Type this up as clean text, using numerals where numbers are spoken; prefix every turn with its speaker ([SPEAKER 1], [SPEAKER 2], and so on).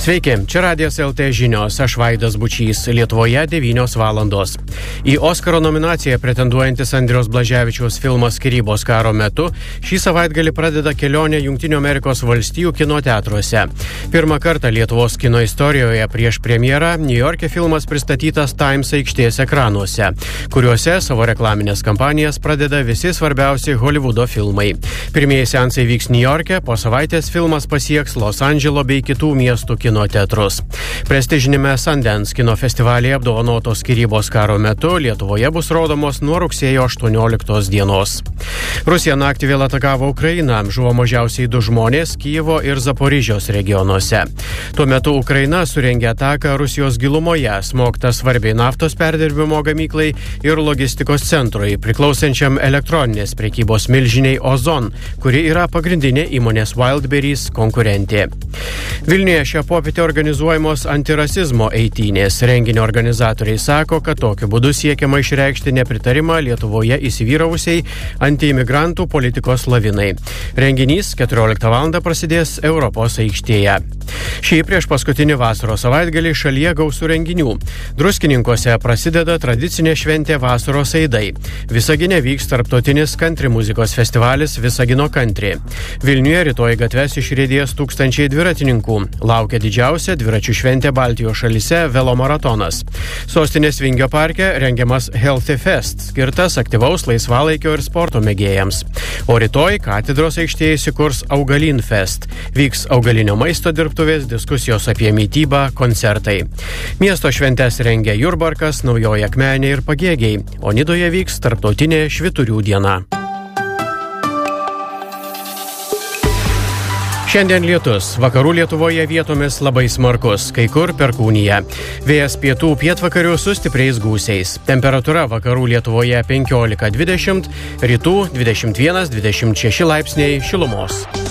[SPEAKER 1] Sveiki, čia Radijas LT žinios, aš Vaidas Bučys, Lietuvoje 9 valandos. Į Oskaro nominaciją pretenduojantis Andriaus Blaževičiaus filmas Skyrybos karo metu šį savaitgalį pradeda kelionę Jungtinių Amerikos valstijų kino teatruose. Pirmą kartą Lietuvos kino istorijoje prieš premjerą Niujorke filmas pristatytas Times aikštės ekranuose, kuriuose savo reklaminės kampanijas pradeda visi svarbiausi Holivudo filmai. Pirmieji seansai vyks Niujorke, po savaitės filmas pasieks Los Andželo bei kitų miestų kino teatrus. Prestižinėme Sundance kino festivalyje apdovanotos Skyrybos karo metu Lietuvoje bus rodomos nuo rugsėjo 18 dienos. Rusija naktį vėl atakavo Ukrainą, žuvo mažiausiai 2 žmonės Kijevo ir Zaporižės regionuose. Tuo metu Ukraina surengė ataką Rusijos gilumoje, smogta svarbiai naftos perdirbimo gamyklai ir logistikos centrui, priklausančiam elektroninės prekybos milžiniai Ozon, kuri yra pagrindinė įmonės Wildberries konkurentė. Vilniuje šią popietę organizuojamos antirasizmo eitynės. Renginio organizatoriai sako, kad tokiu būdu siekiama išreikšti nepritarimą Lietuvoje įsivyravusiai antiimigrantų politikos lavinai. Renginys 14 val. Prasidės Europos aikštėje. Šį prieš paskutinį vasaros savaitgalį šalyje gausų renginių. Druskininkuose prasideda tradicinė šventė vasaros aidai. Visagine vyks tarptautinis country muzikos festivalis Visagino country. Vilniuje rytoj gatves išriedės tūkstančiai dviratininkų. Laukia didžiausia dviračių šventė Baltijos šalyse velomaratonas. Sostinės Vingio parke rengiamas Healthy Fest, skirtas aktyvaus laisvalaikio ir sporto mėgėjams. O rytoj katedros aikštėje įsikurs Augalin Fest. Vyks augalinio maisto dirbtuvės, diskusijos apie mitybą, koncertai. Miesto šventes rengia Jurbarkas, Naujoji Akmenė ir Pagėgiai, o Nidoje vyks tarptautinė švyturių diena. Šiandien lietus, vakarų Lietuvoje vietomis labai smarkus, kai kur perkūnija. Vėjas pietų pietvakarių su stipriais gūsiais. Temperatūra vakarų Lietuvoje 15-20, rytų 21-26 laipsniai šilumos.